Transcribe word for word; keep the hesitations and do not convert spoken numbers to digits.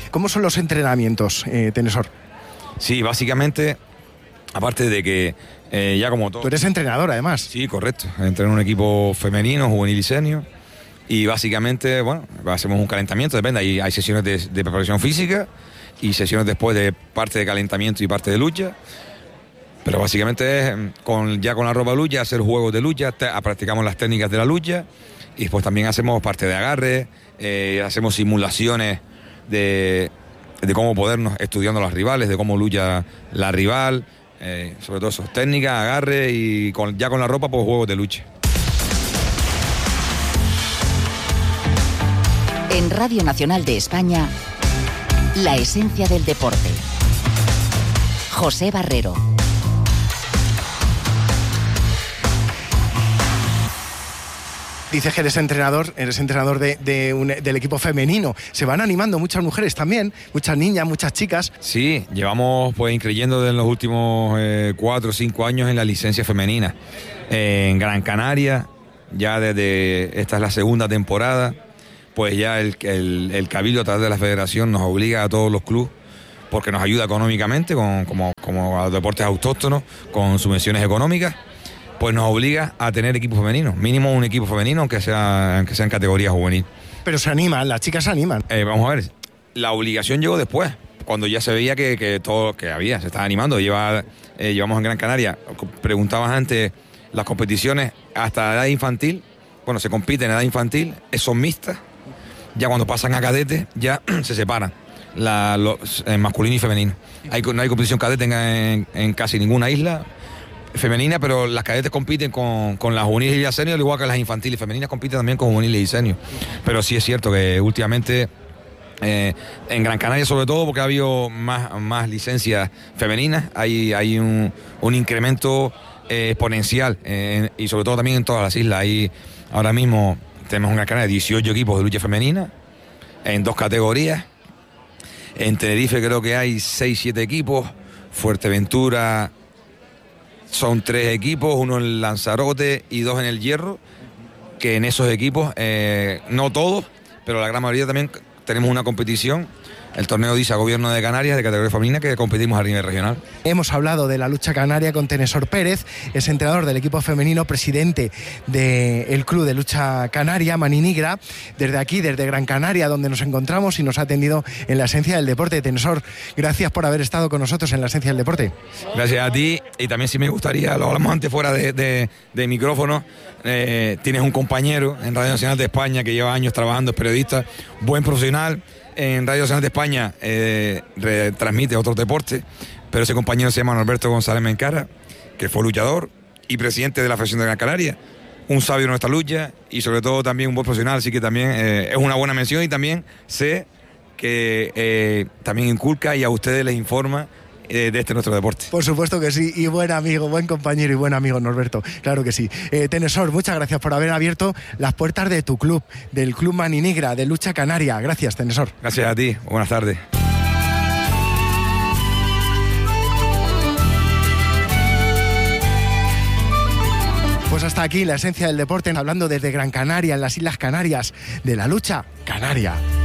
¿Cómo son los entrenamientos, eh, Tenesor? Sí, básicamente, aparte de que eh, ya como todo... Tú eres entrenador, además. Sí, correcto. Entreno en un equipo femenino, juvenil y senior. Y básicamente, bueno, hacemos un calentamiento, depende. Hay, hay sesiones de, de preparación física y sesiones después de parte de calentamiento y parte de lucha. Pero básicamente es con, ya con la ropa de lucha, hacer juegos de lucha, te, practicamos las técnicas de la lucha y después también hacemos parte de agarre, eh, hacemos simulaciones de, de cómo podernos estudiando a los rivales, de cómo lucha la rival, eh, sobre todo eso, técnicas, agarre y con, ya con la ropa, pues juegos de lucha. En Radio Nacional de España, la esencia del deporte. José Barrero. Dices que eres entrenador, eres entrenador de, de un, del equipo femenino. Se van animando muchas mujeres también, muchas niñas, muchas chicas. Sí, llevamos pues increyendo en los últimos eh, cuatro o cinco años en la licencia femenina. Eh, en Gran Canaria, ya desde esta es la segunda temporada, pues ya el, el, el Cabildo a través de la Federación nos obliga a todos los clubes, porque nos ayuda económicamente, con, como, como a los deportes autóctonos, con subvenciones económicas, pues nos obliga a tener equipos femeninos, mínimo un equipo femenino, aunque sea, aunque sea en categoría juvenil. Pero se animan, las chicas se animan. Eh, vamos a ver, la obligación llegó después, cuando ya se veía que, que todo que había, se estaba animando. Lleva, eh, llevamos en Gran Canaria, preguntabas antes, las competiciones hasta edad infantil, bueno, se compite en edad infantil, son mixtas, ya cuando pasan a cadete, ya se separan, la, los, eh, masculino y femenino. Hay, no hay competición cadete en, en, en casi ninguna isla femenina, pero las cadetes compiten con, con las juveniles y las senior, al igual que las infantiles. Femeninas compiten también con juveniles y senior. Pero sí es cierto que últimamente eh, en Gran Canaria, sobre todo porque ha habido más, más licencias femeninas, hay, hay un, un incremento eh, exponencial eh, y sobre todo también en todas las islas. Hay, ahora mismo tenemos en Gran Canaria dieciocho equipos de lucha femenina en dos categorías. En Tenerife creo que hay seis siete equipos. Fuerteventura son tres equipos, uno en Lanzarote y dos en el Hierro, que en esos equipos, eh, no todos, pero la gran mayoría también tenemos una competición, el torneo D I S A Gobierno de Canarias de categoría femenina, que competimos a nivel regional. Hemos hablado de la lucha canaria con Tenesor Pérez, es entrenador del equipo femenino, presidente del Club de Lucha Canaria, Maninigra, desde aquí, desde Gran Canaria, donde nos encontramos y nos ha atendido en la esencia del deporte. Tenesor, gracias por haber estado con nosotros en la esencia del deporte. Gracias a ti, y también si me gustaría, lo hablamos antes fuera de, de, de micrófono, eh, tienes un compañero en Radio Nacional de España que lleva años trabajando, es periodista, buen profesional. En Radio Nacional de España eh, retransmite otros deportes, pero ese compañero se llama Norberto González Mencara, que fue luchador y presidente de la Federación de Gran Canaria, un sabio de nuestra lucha y sobre todo también un buen profesional, así que también eh, es una buena mención, y también sé que eh, también inculca y a ustedes les informa de este nuestro deporte. Por supuesto que sí, y buen amigo, buen compañero y buen amigo Norberto, claro que sí. Eh, Tenesor, muchas gracias por haber abierto las puertas de tu club, del Club Maninigra, de Lucha Canaria. Gracias, Tenesor. Gracias a ti, buenas tardes. Pues hasta aquí la esencia del deporte, hablando desde Gran Canaria, en las Islas Canarias, de la lucha canaria.